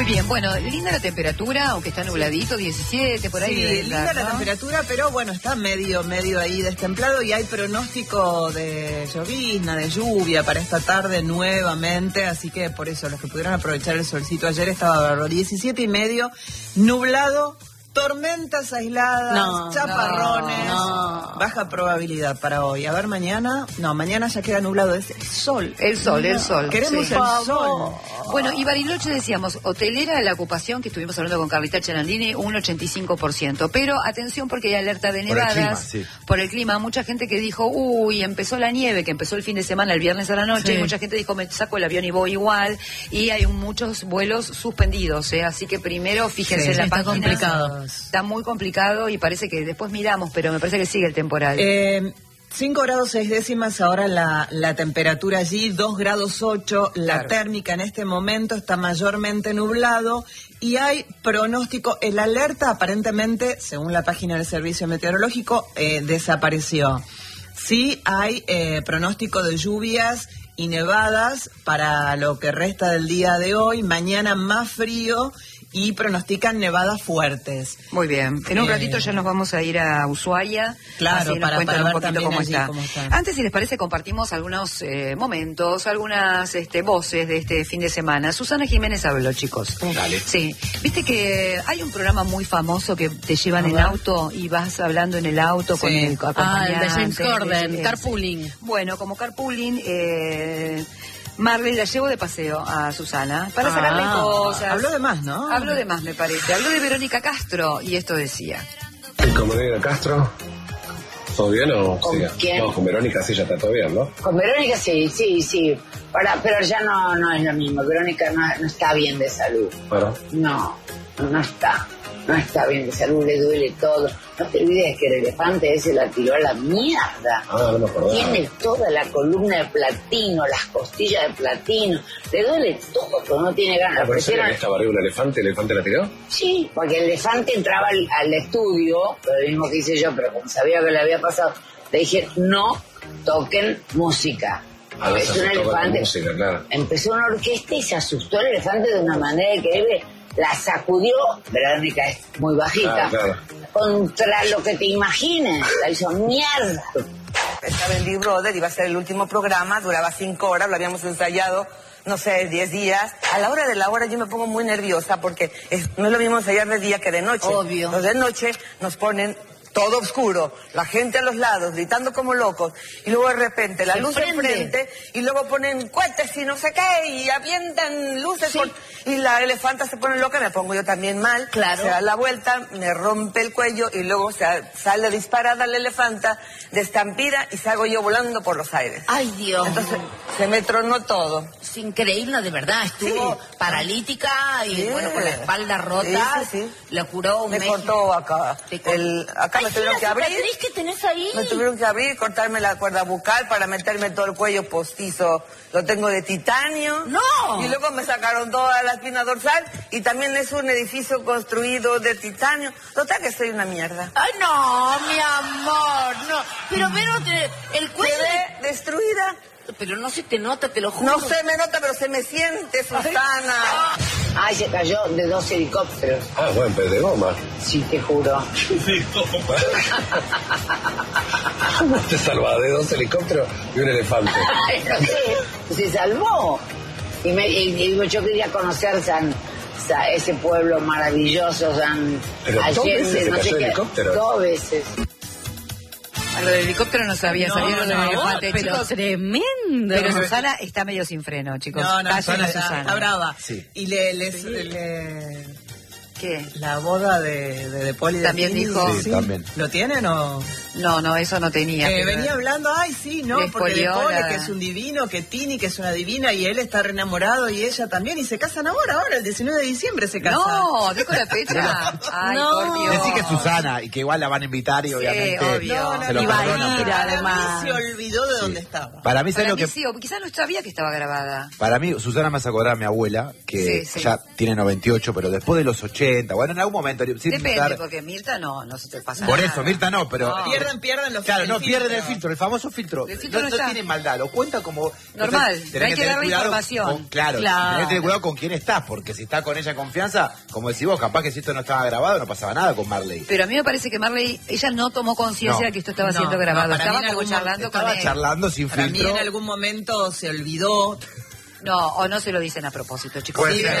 Muy bien, bueno, linda la temperatura, aunque está nubladito, 17 por ahí. Sí, linda la temperatura, pero bueno, está medio ahí destemplado y hay pronóstico de llovizna, de lluvia para esta tarde nuevamente, así que por eso los que pudieron aprovechar el solcito ayer estaba bárbaro. 17:30, nublado, tormentas aisladas, chaparrones, baja probabilidad para hoy. A ver, mañana ya queda nublado, es el sol. El sol. Queremos el sol. Bueno, y Bariloche decíamos, hotelera de la ocupación, que estuvimos hablando con Carlita Chalandini, un 85%. Pero atención porque hay alerta de nevadas por el clima. Mucha gente que dijo, empezó la nieve, que empezó el fin de semana, el viernes a la noche, y mucha gente dijo, me saco el avión y voy igual. Y hay muchos vuelos suspendidos, así que primero fíjense en la página. Está complicado. Está muy complicado y parece que después miramos, pero me parece que sigue el temporal. 5 grados 6 décimas ahora la temperatura allí, 2 grados 8 la térmica en este momento, está mayormente nublado y hay pronóstico. El alerta aparentemente, según la página del Servicio Meteorológico, desapareció. Sí hay pronóstico de lluvias y nevadas para lo que resta del día de hoy, mañana más frío y pronostican nevadas fuertes. Muy bien. En un ratito ya nos vamos a ir a Ushuaia. Claro, así para ver un poquito cómo está. Antes, si les parece, compartimos algunos momentos, algunas voces de este fin de semana. Susana Jiménez habló, chicos. Dale. Sí. Viste que hay un programa muy famoso que te llevan en auto y vas hablando en el auto con el acompañante. El de James Corden, carpooling. Bueno, como carpooling... Marley, la llevo de paseo a Susana para sacarle cosas. Habló de más, ¿no? Habló de más, me parece. Habló de Verónica Castro y esto decía. ¿Con Verónica Castro? ¿Todo bien o ¿Con quién? No, con Verónica sí ya está todo bien, ¿no? Con Verónica sí. Pero ya no es lo mismo. Verónica no está bien de salud. Bueno. No está bien de salud, le duele todo. No te olvides que el elefante ese la tiró a la mierda. No me acordaba. Tiene toda la columna de platino, las costillas de platino. Le duele todo, pero no tiene ganas. ¿Por eso que estaba arriba un elefante, el elefante la tiró? Sí, porque el elefante entraba al estudio, lo mismo que hice yo, pero como sabía que le había pasado, le dije, no toquen música. Empezó un elefante, música, claro. Empezó una orquesta y se asustó el elefante de una manera increíble. La sacudió, Verónica es muy bajita, contra lo que te imagines, la hizo mierda. Estaba en Big Brother, iba a ser el último programa, duraba 5 horas, lo habíamos ensayado, 10 días. A la hora de la hora yo me pongo muy nerviosa porque no es lo mismo ensayar de día que de noche. Obvio. Los de noche nos ponen todo oscuro, la gente a los lados, gritando como locos, y luego de repente la luz enfrente, y luego ponen cohetes y no sé qué, y avientan luces, y la elefanta se pone loca, me pongo yo también mal, se da la vuelta, me rompe el cuello, y luego sale disparada la elefanta, de estampida, y salgo yo volando por los aires. ¡Ay, Dios! Entonces, se me tronó todo. Es increíble, de verdad, estuvo paralítica, y bueno, con la espalda rota, le curó un mes. Me cortó acá, acá me tuvieron que abrir. ¿Qué tenés ahí? Me tuvieron que abrir, cortarme la cuerda bucal para meterme todo el cuello postizo. Lo tengo de titanio. ¡No! Y luego me sacaron toda la espina dorsal y también es un edificio construido de titanio. Total que soy una mierda. ¡Ay, no, mi amor! No. Pero, el cuello... Quedé destruida. Pero no se te nota, te lo juro. No se me nota, pero se me siente, Susana. Ay, se cayó de 2 helicópteros. Bueno, pero de goma. Sí, te juro. ¿Cómo te salvas de 2 helicópteros y un elefante? No sé, se salvó. Y yo quería conocer ese pueblo maravilloso, Pero Allende, 2 veces se no sé cayó el qué, helicóptero. 2 veces. A lo del helicóptero no sabía, salieron del elefante, pero chicos. Tremendo. Pero Susana está medio sin freno, chicos. Susana está brava. Sí. Y ¿Qué? la boda de Poli También Tini, dijo. Sí, también. ¿Lo tienen o...? No, eso no tenía. Venía hablando, porque de Poli, que es un divino, que Tini, que es una divina, y él está re enamorado, y ella también, y se casan ahora, el 19 de diciembre se casan. No, dijo la fecha. Ay, No. por Dios. Decí que es Susana y que igual la van a invitar y obviamente obvio. se lo Iba a perdonan, ir, pero además. Se olvidó de dónde estaba. para mí, ¿sabes Para lo mí que...? sí, o quizás no sabía que estaba grabada. Para mí, Susana me hace acordar a mi abuela, que Sí. ya tiene 98, pero después de los 80, 80. Bueno, en algún momento. Depende, porque Mirta no se te pasa por nada. eso, Mirta no, pero... Pierden los Claro, no, pierden el filtro, el famoso filtro. El filtro no tiene maldad, lo cuenta como... Normal, Entonces, hay que darle información. Tenés que tener cuidado con quién estás, porque si estás con ella en confianza, como decís vos, capaz que si esto no estaba grabado no pasaba nada con Marley. Pero a mí me parece que Marley, ella no tomó conciencia de que esto estaba siendo grabado. Estaba como charlando con él. Estaba charlando sin filtro. Para mí en algún momento se olvidó. No, o no se lo dicen a propósito, chicos.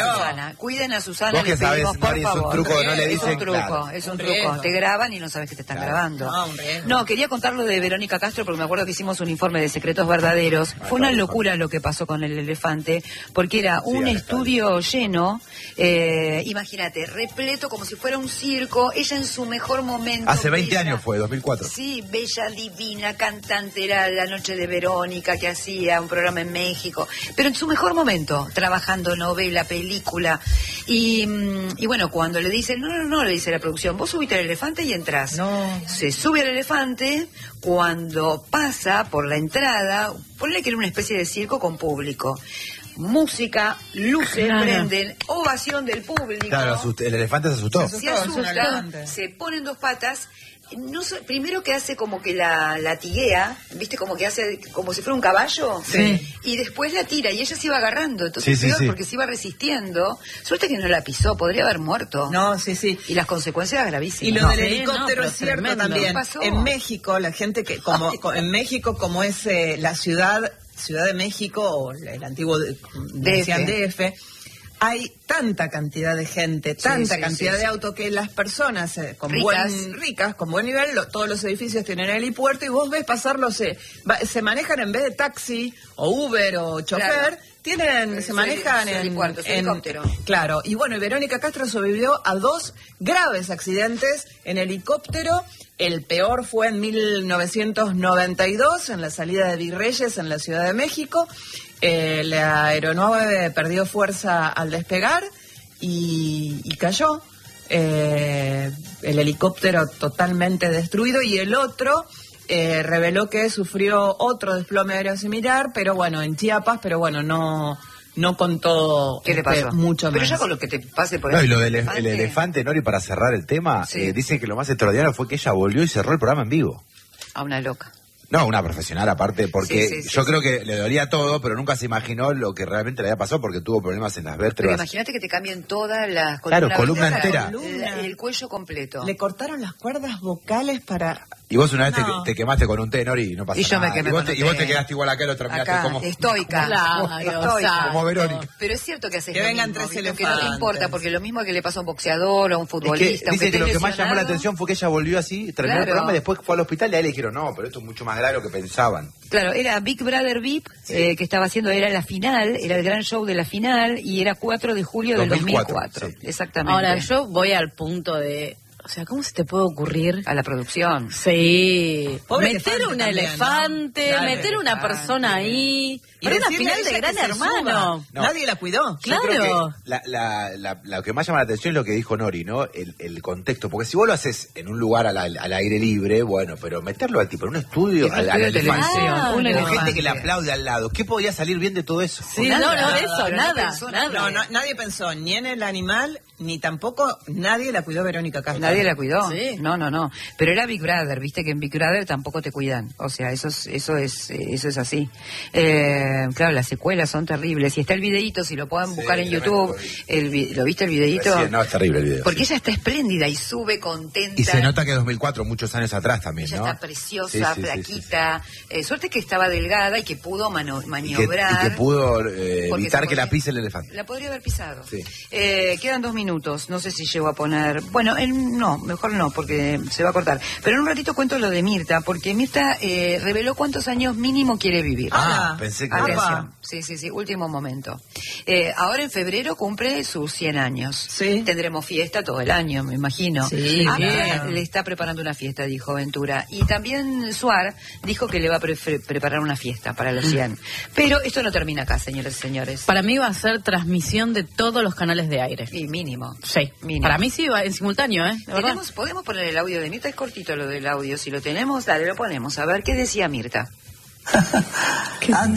Cuiden a Susana, vos que les pedimos, sabés, por Mari, favor. Es un truco, no le dicen, es un truco, claro. es un truco. Te graban y no sabes que te están grabando. No, quería contar lo de Verónica Castro porque me acuerdo que hicimos un informe de secretos verdaderos. Fue una locura lo que pasó con el elefante, porque era un estudio lleno, imagínate, repleto como si fuera un circo, ella en su mejor momento. Hace 20 años fue, 2004. Sí, bella, divina, cantante, era La Noche de Verónica, que hacía un programa en México, pero en su mejor momento, trabajando novela, película, y bueno, cuando le dicen, no, le dice la producción, vos subite al elefante y entras. No. Se sube al elefante, cuando pasa por la entrada, ponle que era una especie de circo con público. Música, luces, prenden, ovación del público. Claro, el elefante se asustó. Se asusta, se pone en dos patas. No sé, primero que hace como que la tiguea, ¿viste? Como que hace como si fuera un caballo. Sí. Y después la tira y ella se iba agarrando. Entonces peor porque se iba resistiendo. Suerte que no la pisó, podría haber muerto. No, sí. Y las consecuencias gravísimas. Y lo del helicóptero es cierto también. Pasó. En México, la gente que, en México, como es la Ciudad de México, o el antiguo decían DF, hay tanta cantidad de gente, tanta cantidad de autos, que las personas ricas, con buen nivel, todos los edificios tienen helipuerto y vos ves pasarlos, se manejan en vez de taxi o Uber o chofer, se manejan en helicóptero. Claro, y bueno, Verónica Castro sobrevivió a 2 graves accidentes en helicóptero. El peor fue en 1992, en la salida de Virreyes, en la Ciudad de México. La aeronave perdió fuerza al despegar y cayó. El helicóptero totalmente destruido, y el otro reveló que sufrió otro desplome aéreo similar, pero bueno, en Chiapas, pero bueno, no contó ¿qué le pasó? Mucho pero más. Ya con lo que te pase por y lo del elefante, Nori, para cerrar el tema, dicen que lo más extraordinario fue que ella volvió y cerró el programa en vivo. A una loca. No, una profesional aparte, porque yo creo que le dolía todo, pero nunca se imaginó lo que realmente le había pasado, porque tuvo problemas en las vértebras. Pero imagínate que te cambien todas las columnas. Claro, columna entera. El cuello completo. Le cortaron las cuerdas vocales para... Y vos una vez te quemaste con un té, Nori, y no pasó nada. Y yo me quemé con un té. Y vos te quedaste igual acá, lo terminaste como... Estoica. Estoica. Como Verónica. Pero es cierto que haces que vengan 3 elefantes. Que no te importa, porque lo mismo que le pasó a un boxeador o a un futbolista. Dice que lo que más llamó la atención fue que ella volvió así, terminó el programa y después fue al hospital y a él le dijeron, no, pero esto es mucho más grave de lo que pensaban. Claro, era Big Brother VIP, que estaba haciendo, era la final, era el gran show de la final, y era 4 de julio del 2004. Exactamente. Ahora, yo voy al punto de... O sea, ¿cómo se te puede ocurrir? A la producción. Sí. Pobre meter un elefante, ¿no? Meter una persona ahí. Y para una final de Gran Hermano. No. Nadie la cuidó. Claro. Lo que más llama la atención es lo que dijo Nori, ¿no? El contexto. Porque si vos lo haces en un lugar al aire libre, bueno, pero meterlo al tipo en un estudio, al elefante. Con gente que le aplaude al lado. ¿Qué podía salir bien de todo eso? Sí, nada. No, nadie pensó ni en el animal, ni tampoco nadie la cuidó Verónica Castro. Nadie la cuidó. Sí. No. Pero era Big Brother, viste que en Big Brother tampoco te cuidan. O sea, eso es así. Claro, las secuelas son terribles. Y está el videíto, si lo pueden buscar en YouTube. ¿Lo viste el videíto? Sí, no, es terrible el video. Porque ella está espléndida y sube contenta. Y se nota que 2004, muchos años atrás también, ella ¿no? está preciosa, flaquita. Suerte que estaba delgada y que pudo maniobrar. Y que pudo evitar que la pise el elefante. La podría haber pisado. Sí. Quedan 2 minutos. No sé si llego a poner... Bueno, no, mejor no, porque se va a cortar. Pero en un ratito cuento lo de Mirta, porque Mirta reveló cuántos años mínimo quiere vivir. Pensé que... Atención. Sí, último momento. Ahora en febrero cumple sus 100 años. Sí. Tendremos fiesta todo el año, me imagino. Sí, le está preparando una fiesta, dijo Ventura. Y también Suar dijo que le va a preparar una fiesta para los 100. Pero esto no termina acá, señoras y señores. Para mí va a ser transmisión de todos los canales de aire. Y mínimo. Sí. Mínimo. Para mí sí va en simultáneo, ¿eh? ¿Podemos poner el audio de Mirta? Es cortito lo del audio. Si lo tenemos, dale, lo ponemos. A ver, ¿qué decía Mirta? Antes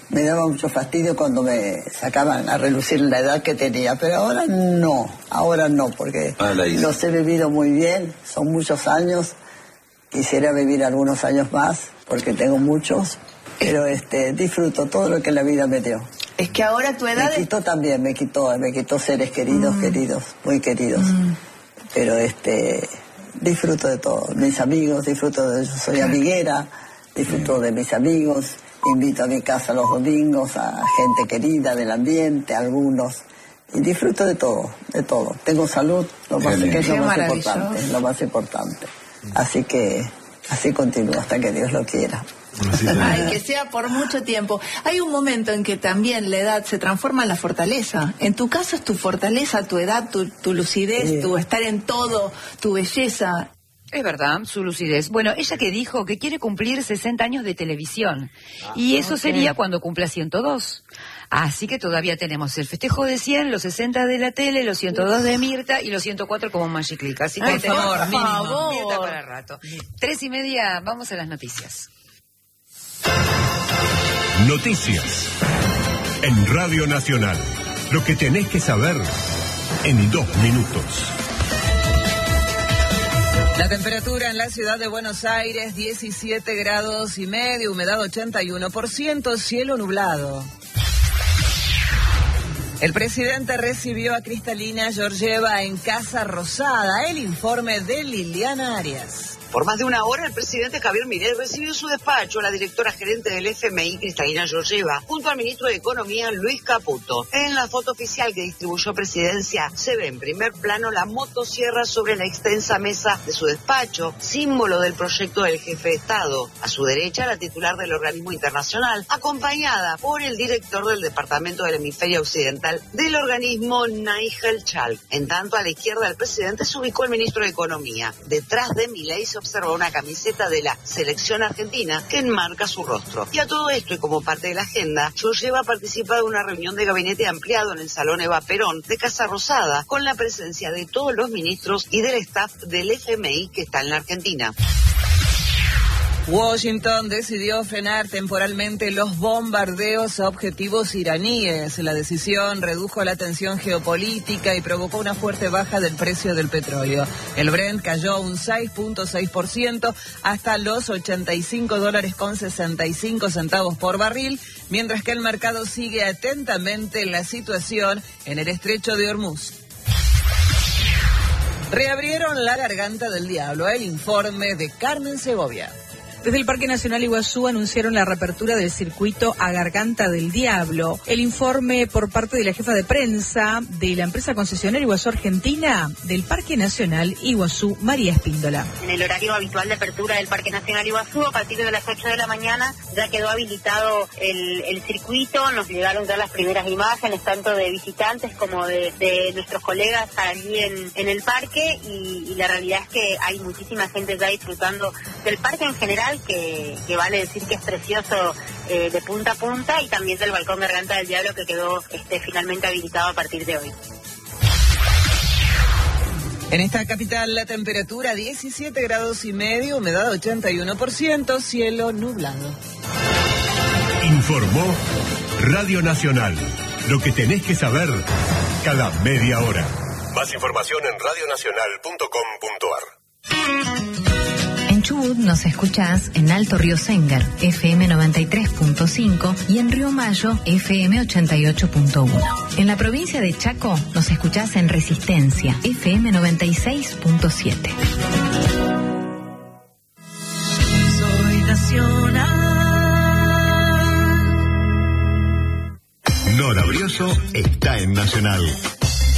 Me daba mucho fastidio cuando me sacaban a relucir la edad que tenía, pero ahora no, porque los he vivido muy bien, son muchos años, quisiera vivir algunos años más, porque tengo muchos, pero disfruto todo lo que la vida me dio. Es que ahora tu edad... Me quitó seres queridos, muy queridos, pero disfruto de todo, mis amigos, yo soy amiguera, disfruto de mis amigos. Invito a mi casa los domingos a gente querida del ambiente, algunos. Y disfruto de todo. Tengo salud, lo más importante. Así que así continúo hasta que Dios lo quiera. Ay, que sea por mucho tiempo. Hay un momento en que también la edad se transforma en la fortaleza. En tu caso es tu fortaleza, tu edad, tu lucidez, tu estar en todo, tu belleza. Es verdad, su lucidez. Bueno, ella que dijo que quiere cumplir 60 años de televisión. Y eso sería cuando cumpla 102. Así que todavía tenemos el festejo de 100, los 60 de la tele, los 102 de Mirta y los 104 como Magic Click. Así que tenemos Mirta para rato. 3:30, vamos a las noticias. Noticias. En Radio Nacional. Lo que tenés que saber en 2 minutos. La temperatura en la ciudad de Buenos Aires, 17 grados y medio, humedad 81%, cielo nublado. El presidente recibió a Cristalina Georgieva en Casa Rosada. El informe de Liliana Arias. Por más de una hora, el presidente Javier Milei recibió en su despacho a la directora gerente del FMI, Cristalina Georgieva, junto al ministro de Economía, Luis Caputo. En la foto oficial que distribuyó Presidencia, se ve en primer plano la motosierra sobre la extensa mesa de su despacho, símbolo del proyecto del jefe de Estado. A su derecha, la titular del organismo internacional, acompañada por el director del Departamento del Hemisferio Occidental del organismo, Nigel Chalk. En tanto, a la izquierda del presidente se ubicó el ministro de Economía. Detrás de Milei se observa una camiseta de la selección argentina que enmarca su rostro. Y a todo esto, y como parte de la agenda, Georgieva participa de una reunión de gabinete ampliado en el Salón Eva Perón de Casa Rosada, con la presencia de todos los ministros y del staff del FMI que está en la Argentina. Washington decidió frenar temporalmente los bombardeos a objetivos iraníes. La decisión redujo la tensión geopolítica y provocó una fuerte baja del precio del petróleo. El Brent cayó un 6.6% hasta los $85.65 por barril, mientras que el mercado sigue atentamente la situación en el estrecho de Hormuz. Reabrieron la Garganta del Diablo. El informe de Carmen Segovia. Desde el Parque Nacional Iguazú anunciaron la reapertura del circuito a Garganta del Diablo. El informe por parte de la jefa de prensa de la empresa concesionaria Iguazú Argentina del Parque Nacional Iguazú, María Espíndola. En el horario habitual de apertura del Parque Nacional Iguazú, a partir de las 8 de la mañana, ya quedó habilitado el circuito. Nos llegaron ya las primeras imágenes, tanto de visitantes como de nuestros colegas allí en el parque, y la realidad es que hay muchísima gente ya disfrutando del parque en general, que vale decir que es precioso de punta a punta, y también del balcón Garganta del Diablo, que quedó finalmente habilitado a partir de hoy. En esta capital la temperatura 17 grados y medio, humedad 81%, cielo nublado. Informó Radio Nacional. Lo que tenés que saber cada media hora. Más información en radionacional.com.ar. En Chubut nos escuchás en Alto Río Sengar, FM 93.5, y en Río Mayo, FM 88.1. En la provincia de Chaco nos escuchás en Resistencia, FM 96.7. Soy nacional. Nora Brioso está en Nacional.